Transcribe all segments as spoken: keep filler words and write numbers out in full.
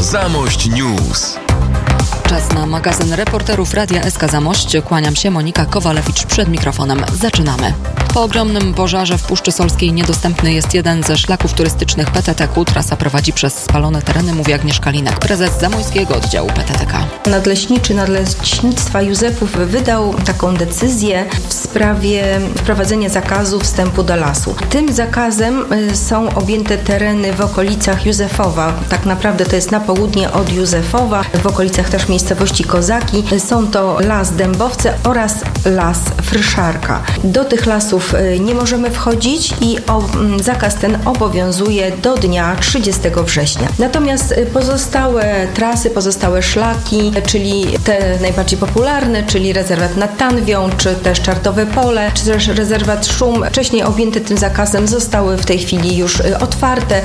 Zamość News. Czas na magazyn reporterów Radia S K Zamość. Kłaniam się, Monika Kowalewicz przed mikrofonem. Zaczynamy. Po ogromnym pożarze w Puszczy Solskiej niedostępny jest jeden ze szlaków turystycznych P T T K. Trasa prowadzi przez spalone tereny, mówi Agnieszka Linek, prezes zamojskiego oddziału P T T K. Nadleśniczy Nadleśnictwa Józefów wydał taką decyzję w sprawie wprowadzenia zakazu wstępu do lasu. Tym zakazem są objęte tereny w okolicach Józefowa. Tak naprawdę to jest na południe od Józefowa, w okolicach też miejscowości Kozaki. Są to las Dębowce oraz las Fryszarka. Do tych lasów nie możemy wchodzić i o, zakaz ten obowiązuje do dnia trzydziestego września. Natomiast pozostałe trasy, pozostałe szlaki, czyli te najbardziej popularne, czyli rezerwat nad Tanwią, czy też Czartowe Pole, czy też rezerwat Szum, wcześniej objęte tym zakazem, zostały w tej chwili już otwarte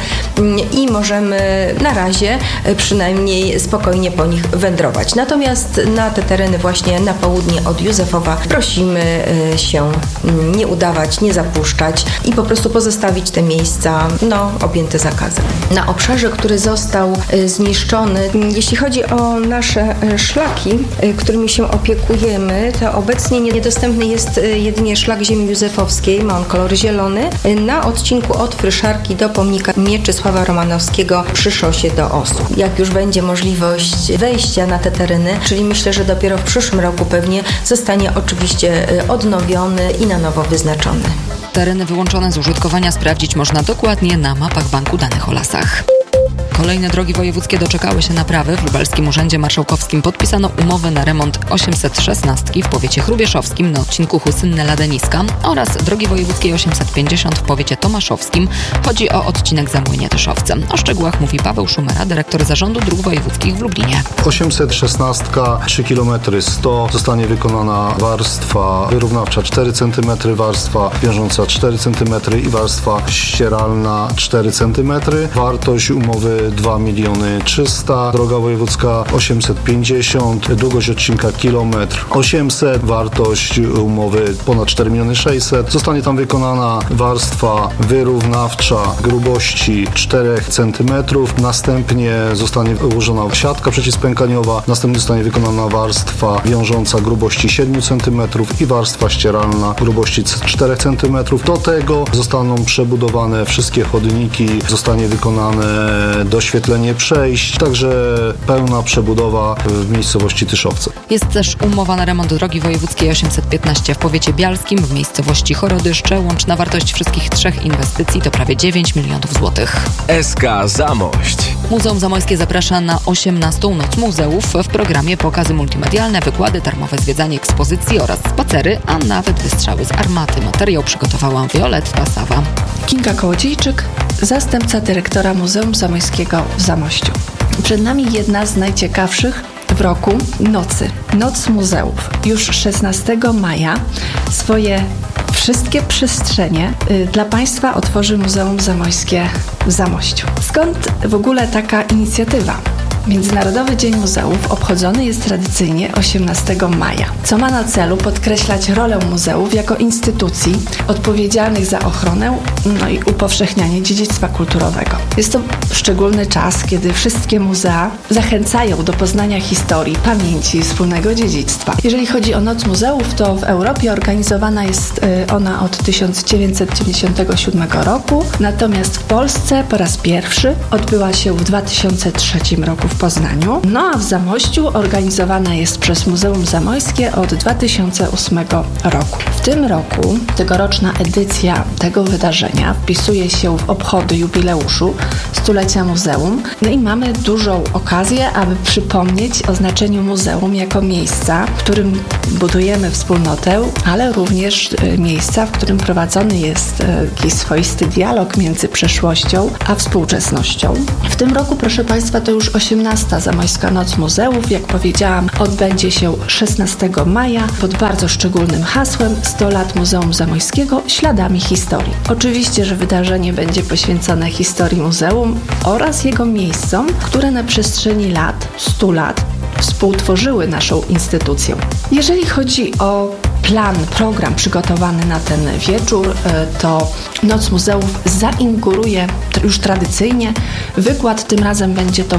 i możemy na razie przynajmniej spokojnie po nich wędrować. Natomiast na te tereny właśnie na południe od Józefowa prosimy się nie udawać, nie zapuszczać i po prostu pozostawić te miejsca no, objęte zakazem. Na obszarze, który został zniszczony, jeśli chodzi o nasze szlaki, którymi się opiekujemy, to obecnie niedostępny jest jedynie szlak ziemi józefowskiej, ma on kolor zielony, na odcinku od Fryszarki do pomnika Mieczysława Romanowskiego przy szosie do Osu. Jak już będzie możliwość wejścia na te tereny, czyli myślę, że dopiero w przyszłym roku pewnie zostanie oczywiście odnowiony i na nowo wyznaczony. Tereny wyłączone z użytkowania sprawdzić można dokładnie na mapach Banku Danych o Lasach. Kolejne drogi wojewódzkie doczekały się naprawy. W Lubelskim Urzędzie Marszałkowskim podpisano umowę na remont osiemset szesnaście w powiecie chrubieszowskim na odcinku Husynne-Ladeniska oraz drogi wojewódzkiej osiemset pięćdziesiąt w powiecie tomaszowskim. Chodzi o odcinek Zamłynie-Tyszowce. O szczegółach mówi Paweł Szumera, dyrektor Zarządu Dróg Wojewódzkich w Lublinie. osiemset szesnaście, trzy kilometry sto, zostanie wykonana warstwa wyrównawcza cztery centymetry, warstwa wiążąca cztery centymetry i warstwa ścieralna cztery centymetry. Wartość umowy dwa miliony trzysta, droga wojewódzka osiemset pięćdziesiąt, długość odcinka kilometr osiemset, wartość umowy ponad cztery miliony sześćset. Zostanie tam wykonana warstwa wyrównawcza grubości cztery centymetry, następnie zostanie ułożona siatka przeciwspękaniowa, następnie zostanie wykonana warstwa wiążąca grubości siedem centymetrów i warstwa ścieralna grubości cztery centymetry. Do tego zostaną przebudowane wszystkie chodniki, zostanie wykonane doświetlenie przejść, także pełna przebudowa w miejscowości Tyszowce. Jest też umowa na remont drogi wojewódzkiej osiemset piętnaście w powiecie bialskim w miejscowości Chorodyszcze. Łączna wartość wszystkich trzech inwestycji to prawie dziewięć milionów złotych. S K Zamość. Muzeum Zamojskie zaprasza na osiemnastą Noc Muzeów. W programie pokazy multimedialne, wykłady, darmowe zwiedzanie ekspozycji oraz spacery, a nawet wystrzały z armaty. Materiał przygotowała Violetta Sawa. Kinga Kołodziejczyk, zastępca dyrektora Muzeum Zamojskiego w Zamościu. Przed nami jedna z najciekawszych w roku nocy. Noc Muzeów. Już szesnastego maja swoje wszystkie przestrzenie y, dla Państwa otworzy Muzeum Zamojskie w Zamościu. Skąd w ogóle taka inicjatywa? Międzynarodowy Dzień Muzeów obchodzony jest tradycyjnie osiemnastego maja, co ma na celu podkreślać rolę muzeów jako instytucji odpowiedzialnych za ochronę no i upowszechnianie dziedzictwa kulturowego. Jest to szczególny czas, kiedy wszystkie muzea zachęcają do poznania historii, pamięci i wspólnego dziedzictwa. Jeżeli chodzi o Noc Muzeów, to w Europie organizowana jest ona od tysiąc dziewięćset dziewięćdziesiątego siódmego roku, natomiast w Polsce po raz pierwszy odbyła się w dwa tysiące trzecim roku w Poznaniu, no a w Zamościu organizowana jest przez Muzeum Zamojskie od dwa tysiące ósmego roku. W tym roku tegoroczna edycja tego wydarzenia wpisuje się w obchody jubileuszu stulecia muzeum, no i mamy dużą okazję, aby przypomnieć o znaczeniu muzeum jako miejsca, w którym budujemy wspólnotę, ale również miejsca, w którym prowadzony jest jakiś swoisty dialog między przeszłością a współczesnością. W tym roku, proszę Państwa, to już osiemnasta Zamojska Noc Muzeów. Jak powiedziałam, odbędzie się szesnastego maja pod bardzo szczególnym hasłem sto lat Muzeum Zamojskiego śladami historii. Oczywiście, że wydarzenie będzie poświęcone historii muzeum oraz jego miejscom, które na przestrzeni lat, stu lat współtworzyły naszą instytucję. Jeżeli chodzi o plan, program przygotowany na ten wieczór, to Noc Muzeów zainauguruje już tradycyjnie wykład. Tym razem będzie to wykład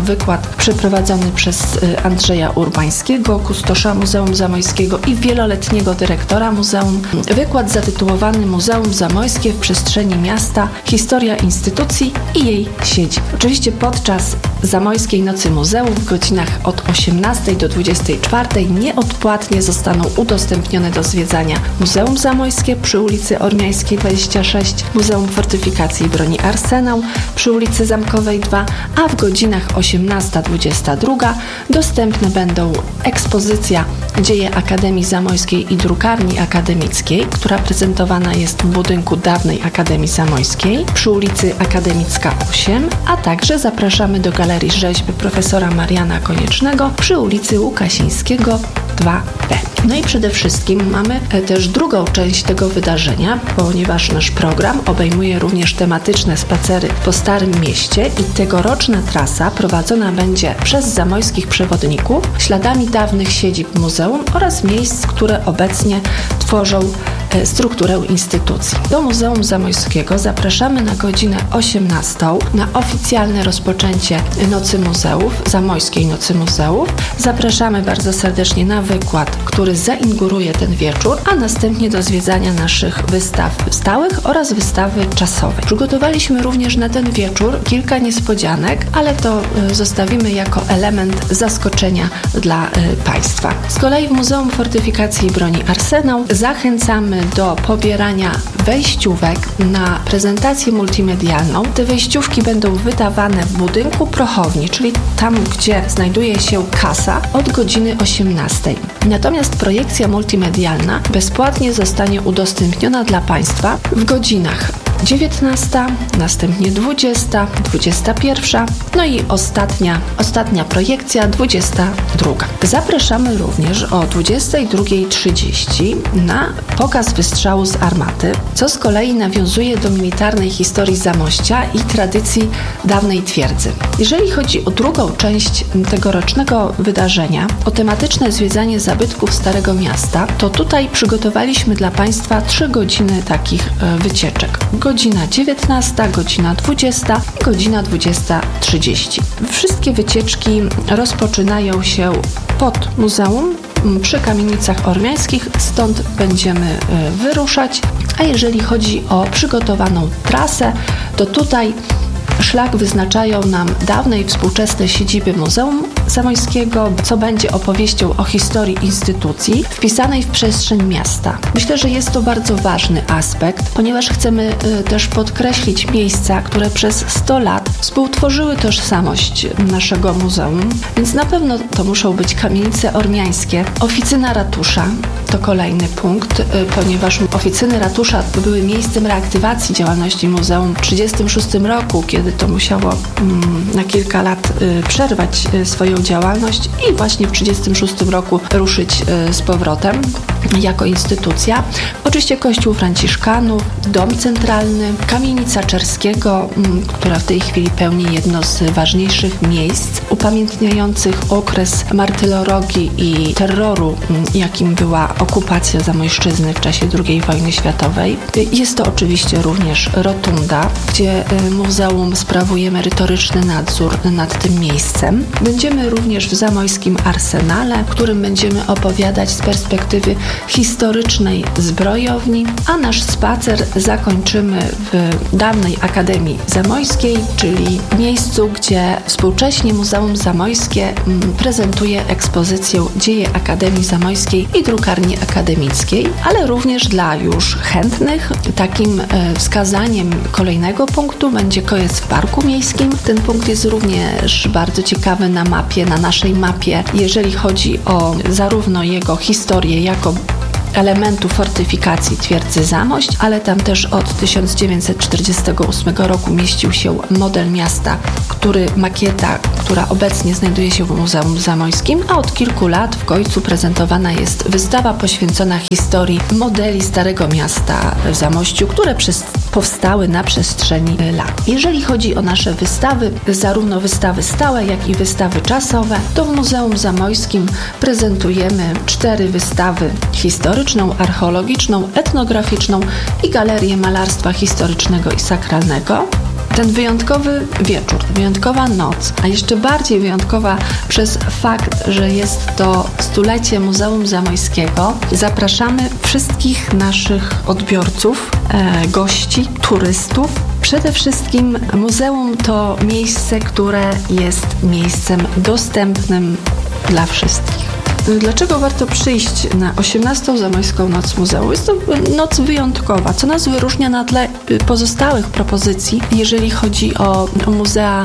przeprowadzony przez Andrzeja Urbańskiego, kustosza Muzeum Zamojskiego i wieloletniego dyrektora muzeum. Wykład zatytułowany Muzeum Zamojskie w przestrzeni miasta, historia instytucji i jej siedzib. Oczywiście podczas Zamojskiej Nocy Muzeum w godzinach od osiemnastej do dwudziestej czwartej nieodpłatnie zostaną udostępnione do zwiedzania Muzeum Zamojskie przy ulicy Ormiańskiej dwadzieścia sześć, Muzeum Fortyfikacji i Broni Arsenał przy ulicy Zamkowej dwa, a w godzinach osiemnasta dwudziesta druga dostępne będą ekspozycja Dzieje Akademii Zamojskiej i Drukarni Akademickiej, która prezentowana jest w budynku dawnej Akademii Zamojskiej przy ulicy Akademicka osiem, a także zapraszamy do Galerii Rzeźby profesora Mariana Koniecznego przy ulicy Łukasińskiego dwa B. No i przede wszystkim mamy też drugą część tego wydarzenia, ponieważ nasz program obejmuje również tematyczne spacery po Starym Mieście i tegoroczna trasa prowadzona będzie przez zamojskich przewodników śladami dawnych siedzib muzeum oraz miejsc, które obecnie tworzą strukturę instytucji. Do Muzeum Zamojskiego zapraszamy na godzinę osiemnastą na oficjalne rozpoczęcie Nocy Muzeów, Zamojskiej Nocy Muzeów. Zapraszamy bardzo serdecznie na wykład, który zainguruje ten wieczór, a następnie do zwiedzania naszych wystaw stałych oraz wystawy czasowej. Przygotowaliśmy również na ten wieczór kilka niespodzianek, ale to zostawimy jako element zaskoczenia dla Państwa. Z kolei w Muzeum Fortyfikacji i Broni Arsenał zachęcamy do pobierania wejściówek na prezentację multimedialną. Te wejściówki będą wydawane w budynku prochowni, czyli tam, gdzie znajduje się kasa, od godziny osiemnastej. Natomiast projekcja multimedialna bezpłatnie zostanie udostępniona dla Państwa w godzinach dziewiętnasta, następnie dwudziesta, dwudziesta pierwsza, no i ostatnia, ostatnia projekcja dwudziesta druga. Zapraszamy również o dwudziestej drugiej trzydzieści na pokaz wystrzału z armaty, co z kolei nawiązuje do militarnej historii Zamościa i tradycji dawnej twierdzy. Jeżeli chodzi o drugą część tegorocznego wydarzenia, o tematyczne zwiedzanie zabytków Starego Miasta, to tutaj przygotowaliśmy dla Państwa trzy godziny takich wycieczek. Godzina dziewiętnasta, godzina dwudziesta i godzina dwudziesta trzydzieści. Wszystkie wycieczki rozpoczynają się pod muzeum przy Kamienicach Ormiańskich, stąd będziemy wyruszać. A jeżeli chodzi o przygotowaną trasę, to tutaj szlak wyznaczają nam dawne i współczesne siedziby Muzeum Zamojskiego, co będzie opowieścią o historii instytucji wpisanej w przestrzeń miasta. Myślę, że jest to bardzo ważny aspekt, ponieważ chcemy y, też podkreślić miejsca, które przez sto lat współtworzyły tożsamość naszego muzeum, więc na pewno to muszą być kamienice ormiańskie. Oficyna ratusza to kolejny punkt, y, ponieważ oficyny ratusza były miejscem reaktywacji działalności muzeum w tysiąc dziewięćset trzydziestym szóstym roku, kiedy to musiało mm, na kilka lat y, przerwać y, swoją działalność i właśnie w tysiąc dziewięćset trzydziestym szóstym roku ruszyć y, z powrotem jako instytucja. Oczywiście Kościół Franciszkanów, Dom Centralny, Kamienica Czerskiego, y, która w tej chwili pełni jedno z ważniejszych miejsc upamiętniających okres martyrologii i terroru, y, jakim była okupacja Zamojszczyzny w czasie drugiej wojny światowej. Y, jest to oczywiście również rotunda, gdzie y, muzeum sprawuje merytoryczny nadzór nad tym miejscem. Będziemy również w Zamojskim Arsenale, w którym będziemy opowiadać z perspektywy historycznej zbrojowni, a nasz spacer zakończymy w dawnej Akademii Zamojskiej, czyli miejscu, gdzie współcześnie Muzeum Zamojskie prezentuje ekspozycję Dzieje Akademii Zamojskiej i Drukarni Akademickiej, ale również dla już chętnych takim wskazaniem kolejnego punktu będzie koniec w Parku Miejskim. Ten punkt jest również bardzo ciekawy na mapie, na naszej mapie, jeżeli chodzi o zarówno jego historię jako elementu fortyfikacji twierdzy Zamość, ale tam też od tysiąc dziewięćset czterdziestego ósmego roku mieścił się model miasta, który makieta, która obecnie znajduje się w Muzeum Zamojskim, a od kilku lat w końcu prezentowana jest wystawa poświęcona historii modeli Starego Miasta w Zamościu, które przez, powstały na przestrzeni lat. Jeżeli chodzi o nasze wystawy, zarówno wystawy stałe, jak i wystawy czasowe, to w Muzeum Zamojskim prezentujemy cztery wystawy historyczne, archeologiczną, etnograficzną i galerię malarstwa historycznego i sakralnego. ten wyjątkowy wieczór, wyjątkowa noc, a jeszcze bardziej wyjątkowa przez fakt, że jest to stulecie Muzeum Zamojskiego, zapraszamy wszystkich naszych odbiorców, e, gości, turystów. Przede wszystkim muzeum to miejsce, które jest miejscem dostępnym dla wszystkich. Dlaczego warto przyjść na osiemnastą Zamojską Noc Muzeum? Jest to noc wyjątkowa, co nas wyróżnia na tle pozostałych propozycji, jeżeli chodzi o muzea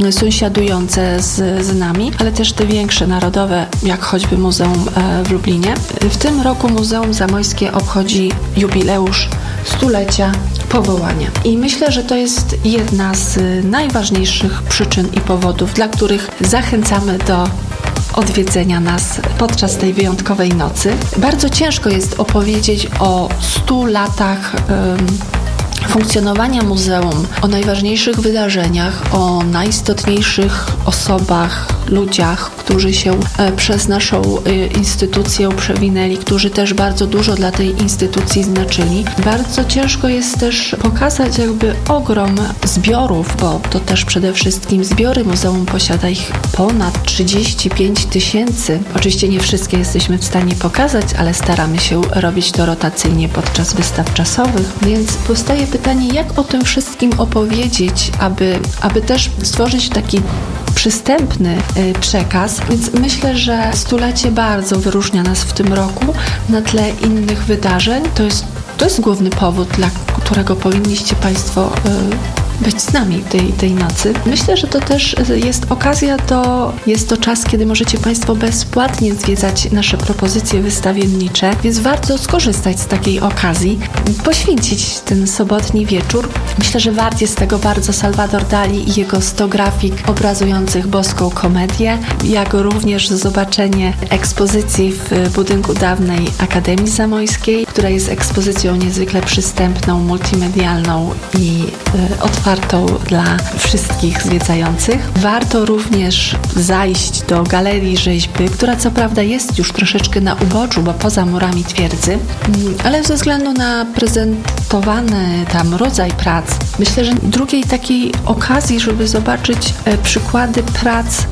sąsiadujące z, z nami, ale też te większe, narodowe, jak choćby Muzeum w Lublinie. W tym roku Muzeum Zamojskie obchodzi jubileusz stulecia powołania. I myślę, że to jest jedna z najważniejszych przyczyn i powodów, dla których zachęcamy do odwiedzenia nas podczas tej wyjątkowej nocy. Bardzo ciężko jest opowiedzieć o stu latach um, funkcjonowania muzeum, o najważniejszych wydarzeniach, o najistotniejszych osobach, ludziach, którzy się e, przez naszą e, instytucję przewinęli, którzy też bardzo dużo dla tej instytucji znaczyli. Bardzo ciężko jest też pokazać jakby ogrom zbiorów, bo to też przede wszystkim zbiory muzeum posiada ich ponad trzydzieści pięć tysięcy. Oczywiście nie wszystkie jesteśmy w stanie pokazać, ale staramy się robić to rotacyjnie podczas wystaw czasowych, więc powstaje pytanie, jak o tym wszystkim opowiedzieć, aby, aby też stworzyć taki przystępny y, przekaz, więc myślę, że stulecie bardzo wyróżnia nas w tym roku na tle innych wydarzeń. To jest, to jest główny powód, dla którego powinniście Państwo y, być z nami tej, tej nocy. Myślę, że to też jest okazja do, jest to czas, kiedy możecie Państwo bezpłatnie zwiedzać nasze propozycje wystawiennicze, więc warto skorzystać z takiej okazji, poświęcić ten sobotni wieczór. Myślę, że wart jest tego bardzo Salvador Dali i jego sto grafik obrazujących boską komedię, jak również zobaczenie ekspozycji w budynku dawnej Akademii Zamojskiej, która jest ekspozycją niezwykle przystępną, multimedialną i y, otwartą dla wszystkich zwiedzających. Warto również zajść do Galerii Rzeźby, która co prawda jest już troszeczkę na uboczu, bo poza murami twierdzy, ale ze względu na prezentowany tam rodzaj prac, myślę, że drugiej takiej okazji, żeby zobaczyć przykłady prac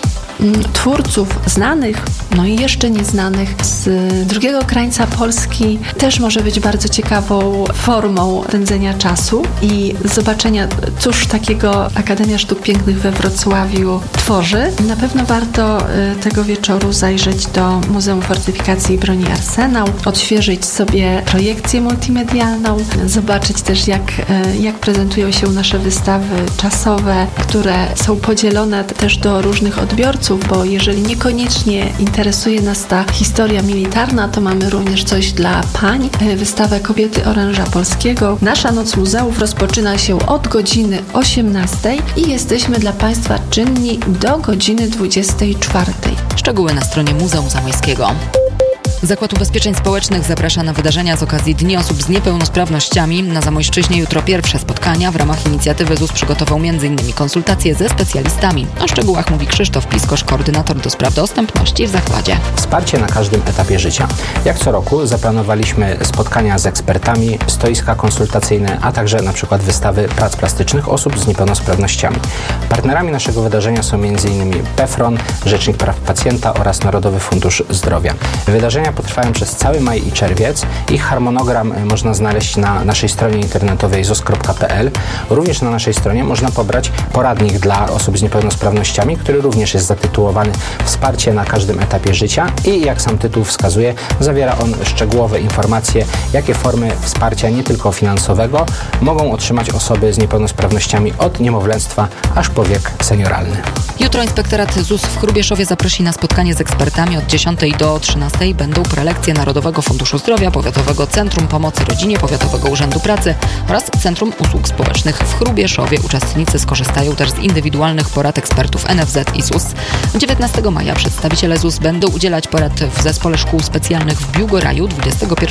twórców znanych, no i jeszcze nieznanych z drugiego krańca Polski też może być bardzo ciekawą formą spędzenia czasu i zobaczenia, cóż takiego Akademia Sztuk Pięknych we Wrocławiu tworzy. Na pewno warto tego wieczoru zajrzeć do Muzeum Fortyfikacji i Broni Arsenał, odświeżyć sobie projekcję multimedialną, zobaczyć też jak, jak prezentują się nasze wystawy czasowe, które są podzielone też do różnych odbiorców, bo jeżeli niekoniecznie interesuje nas ta historia militarna, to mamy również coś dla pań. Wystawę Kobiety Oręża Polskiego. Nasza Noc Muzeów rozpoczyna się od godziny osiemnastej i jesteśmy dla Państwa czynni do godziny dwudziestej czwartej. Szczegóły na stronie Muzeum Zamojskiego. Zakład Ubezpieczeń Społecznych zaprasza na wydarzenia z okazji Dni Osób z Niepełnosprawnościami. Na Zamojszczyźnie jutro pierwsze spotkania. W ramach inicjatywy Z U S przygotował między innymi konsultacje ze specjalistami. O szczegółach mówi Krzysztof Piskosz, koordynator do spraw dostępności w zakładzie. Wsparcie na każdym etapie życia. Jak co roku zaplanowaliśmy spotkania z ekspertami, stoiska konsultacyjne, a także na przykład wystawy prac plastycznych osób z niepełnosprawnościami. Partnerami naszego wydarzenia są między innymi PEFRON, Rzecznik Praw Pacjenta oraz Narodowy Fundusz Zdrowia. Wydarzenia potrwają przez cały maj i czerwiec. Ich harmonogram można znaleźć na naszej stronie internetowej zos kropka pe el. Również na naszej stronie można pobrać poradnik dla osób z niepełnosprawnościami, który również jest zatytułowany Wsparcie na każdym etapie życia i jak sam tytuł wskazuje, zawiera on szczegółowe informacje, jakie formy wsparcia nie tylko finansowego mogą otrzymać osoby z niepełnosprawnościami od niemowlęctwa aż po wiek senioralny. Jutro Inspektorat Z U S w Hrubieszowie zaprosi na spotkanie z ekspertami od dziesiątej do trzynastej. Będą prelekcje Narodowego Funduszu Zdrowia, Powiatowego Centrum Pomocy Rodzinie, Powiatowego Urzędu Pracy oraz Centrum Usług Społecznych w Hrubieszowie. Uczestnicy skorzystają też z indywidualnych porad ekspertów N F Z i Z U S. dziewiętnastego maja przedstawiciele Z U S będą udzielać porad w Zespole Szkół Specjalnych w Biłgoraju. dwudziestego pierwszego